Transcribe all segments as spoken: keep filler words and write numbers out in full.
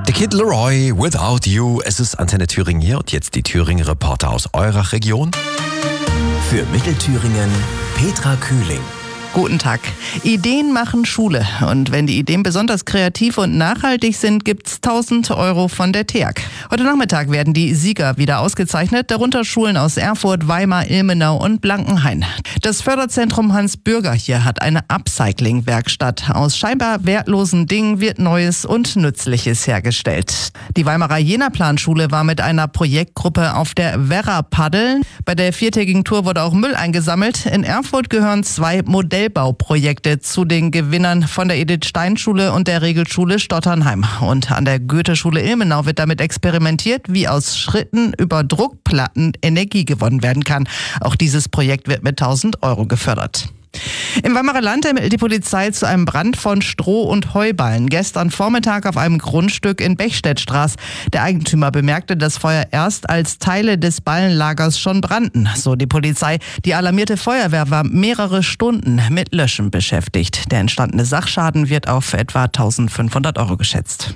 The Kid Laroi, Without You. Es ist Antenne Thüringen hier und jetzt die Thüringen-Reporter aus eurer Region. Für Mittelthüringen Petra Kühling. Guten Tag. Ideen machen Schule. Und wenn die Ideen besonders kreativ und nachhaltig sind, gibt's tausend Euro von der T E A G. Heute Nachmittag werden die Sieger wieder ausgezeichnet, darunter Schulen aus Erfurt, Weimar, Ilmenau und Blankenhain. Das Förderzentrum Hans Bürger hier hat eine Upcycling-Werkstatt. Aus scheinbar wertlosen Dingen wird Neues und Nützliches hergestellt. Die Weimarer Jena-Planschule war mit einer Projektgruppe auf der Werra paddeln. Bei der viertägigen Tour wurde auch Müll eingesammelt. In Erfurt gehören zwei Modellbauprojekte zu den Gewinnern von der Edith-Stein-Schule und der Regelschule Stotternheim. Und an der Goethe-Schule Ilmenau wird damit experimentiert, wie aus Schritten über Druckplatten Energie gewonnen werden kann. Auch dieses Projekt wird mit tausend Euro gefördert. Im Weimarer Land ermittelt die Polizei zu einem Brand von Stroh- und Heuballen gestern Vormittag auf einem Grundstück in Bechstedtstraß. Der Eigentümer bemerkte das Feuer erst, als Teile des Ballenlagers schon brannten, so die Polizei. Die alarmierte Feuerwehr war mehrere Stunden mit Löschen beschäftigt. Der entstandene Sachschaden wird auf etwa eintausendfünfhundert Euro geschätzt.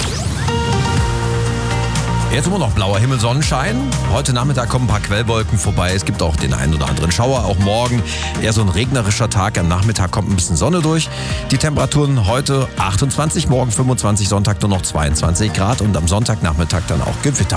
Jetzt immer noch blauer Himmel, Sonnenschein. Heute Nachmittag kommen ein paar Quellwolken vorbei. Es gibt auch den einen oder anderen Schauer. Auch morgen eher so ein regnerischer Tag. Am Nachmittag kommt ein bisschen Sonne durch. Die Temperaturen heute achtundzwanzig, morgen fünfundzwanzig, Sonntag nur noch zweiundzwanzig Grad und am Sonntagnachmittag dann auch Gewitter.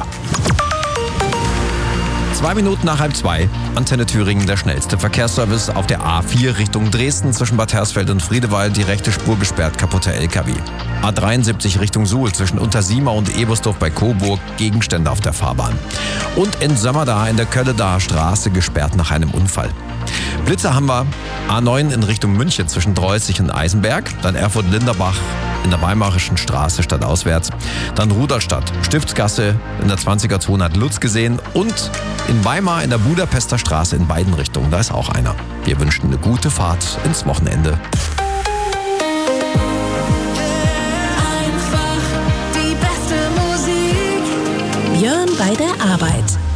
Zwei Minuten nach halb zwei, Antenne Thüringen, der schnellste Verkehrsservice auf der A vier Richtung Dresden zwischen Bad Hersfeld und Friedewald, die rechte Spur gesperrt, kaputter L K W. A dreiundsiebzig Richtung Suhl zwischen Untersiemer und Ebersdorf bei Coburg, Gegenstände auf der Fahrbahn. Und in Sömmerda in der Kölledaer Straße gesperrt nach einem Unfall. Blitzer haben wir A neun in Richtung München zwischen Dreußig und Eisenberg, dann Erfurt-Linderbach in der Weimarischen Straße stadtauswärts, dann Rudolstadt, Stiftsgasse in der zwanziger Zone hat Lutz gesehen und in Weimar in der Budapester Straße in beiden Richtungen, da ist auch einer. Wir wünschen eine gute Fahrt ins Wochenende. Einfach die beste Musik. Björn bei der Arbeit.